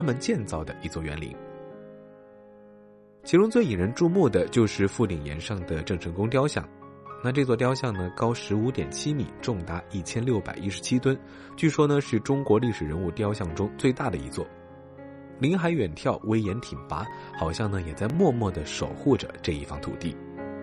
们建造的一座园林。其中最引人注目的就是富鼎岩上的郑成功雕像。那这座雕像呢，高 15.7 米，重达1617吨，据说呢是中国历史人物雕像中最大的一座。临海远眺，威严挺拔，好像呢也在默默地守护着这一方土地。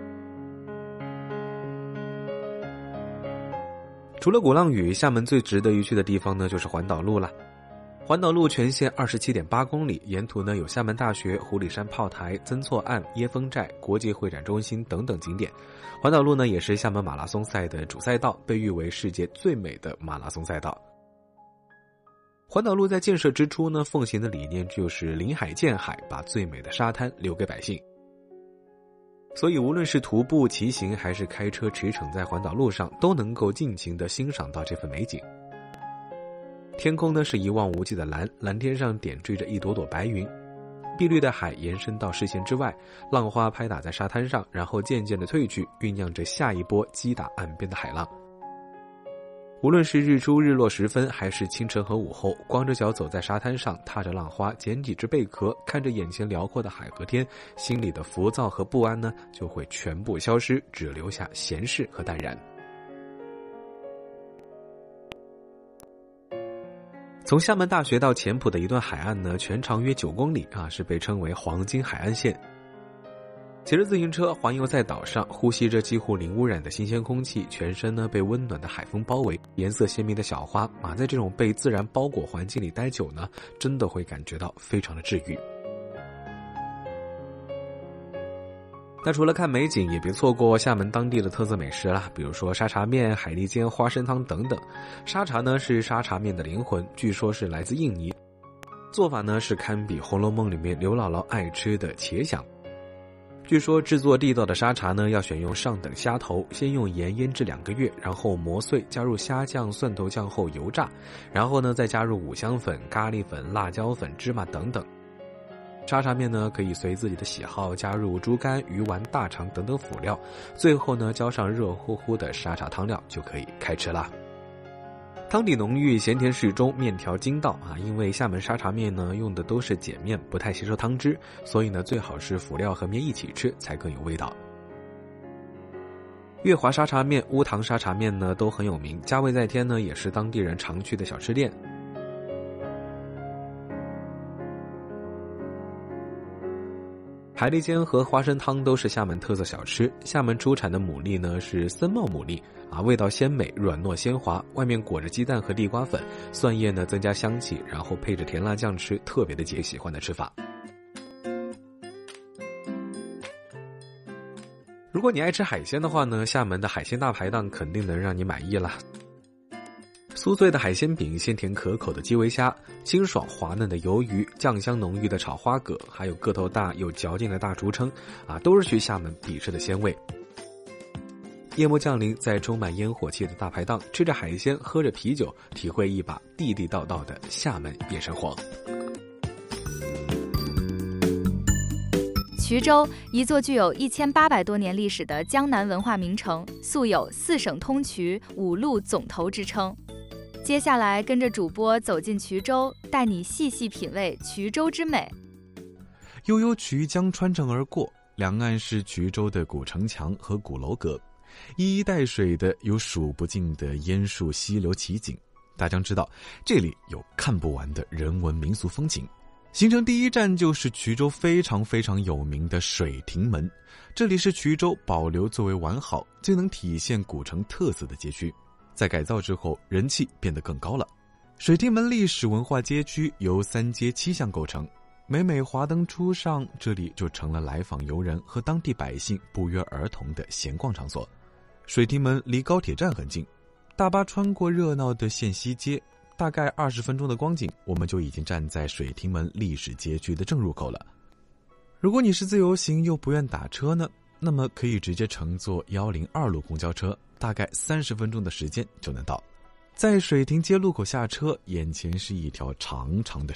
除了鼓浪屿，厦门最值得一去的地方呢就是环岛路了。环岛路全线 27.8 公里，沿途呢有厦门大学、湖里山炮台、曾厝岸、椰风寨、国际会展中心等等景点。环岛路呢也是厦门马拉松赛的主赛道，被誉为世界最美的马拉松赛道。环岛路在建设之初呢，奉行的理念就是临海建海，把最美的沙滩留给百姓。所以无论是徒步、骑行还是开车驰骋在环岛路上，都能够尽情地欣赏到这份美景。天空呢是一望无际的蓝，蓝天上点缀着一朵朵白云，碧绿的海延伸到视线之外，浪花拍打在沙滩上，然后渐渐地退去，酝酿着下一波击打岸边的海浪。无论是日出日落时分，还是清晨和午后，光着脚走在沙滩上，踏着浪花，捡几只贝壳，看着眼前辽阔的海和天，心里的浮躁和不安呢就会全部消失，只留下闲适和淡然。从厦门大学到前埔的一段海岸呢，全长约9公里是被称为黄金海岸线。骑着自行车环游在岛上，呼吸着几乎零污染的新鲜空气，全身呢被温暖的海风包围，颜色鲜明的小花在这种被自然包裹环境里待久呢，真的会感觉到非常的治愈。那除了看美景，也别错过厦门当地的特色美食啦，比如说沙茶面、海蛎煎、花生汤等等。沙茶呢是沙茶面的灵魂，据说是来自印尼，做法呢是堪比《红楼梦》里面刘姥姥爱吃的茄鲞。据说制作地道的沙茶呢，要选用上等虾头，先用盐腌制2个月，然后磨碎，加入虾酱、蒜头酱后油炸，然后呢再加入五香粉、咖喱粉、辣椒粉、芝麻等等。沙茶面呢可以随自己的喜好加入猪肝、鱼丸、大肠等等辅料，最后呢浇上热乎乎的沙茶汤料就可以开吃啦。汤底浓郁，咸甜适中，面条筋道因为厦门沙茶面呢用的都是碱面，不太吸收汤汁，所以呢最好是辅料和面一起吃才更有味道。粤华沙茶面、乌塘沙茶面呢都很有名，价位在天呢也是当地人常去的小吃店。海蛎煎和花生汤都是厦门特色小吃。厦门出产的牡蛎呢是森茂牡蛎味道鲜美，软糯鲜滑，外面裹着鸡蛋和地瓜粉，蒜叶呢增加香气，然后配着甜辣酱吃，特别的解喜欢的吃法。如果你爱吃海鲜的话呢，厦门的海鲜大排档肯定能让你满意了。酥脆的海鲜饼，鲜甜可口的基围虾，清爽滑嫩的鱿鱼，酱香浓郁的炒花蛤，还有个头大有嚼劲的大竹蛏都是去厦门必吃的鲜味。夜幕降临，在充满烟火气的大排档，吃着海鲜，喝着啤酒，体会一把地地道道的厦门夜生活。 衢州，一座具有1800多年历史的江南文化名城，素有4省通衢、5路总头之称。接下来跟着主播走进衢州，带你细细品味衢州之美。 悠悠衢江穿城而过，两岸是衢州的古城墙和鼓楼阁，一衣带水的有数不尽的烟树溪流奇景。大江知道这里有看不完的人文民俗风情。行程第一站就是衢州非常非常有名的水亭门，这里是衢州保留最为完好、最能体现古城特色的街区。在改造之后，人气变得更高了。水亭门历史文化街区由3街7巷构成，每每华灯初上，这里就成了来访游人和当地百姓不约而同的闲逛场所。水亭门离高铁站很近，大巴穿过热闹的县西街，大概20分钟的光景，我们就已经站在水亭门历史街区的正入口了。如果你是自由行又不愿打车呢，那么可以直接乘坐102路公交车，大概30分钟的时间就能到。在水亭街路口下车，眼前是一条长长的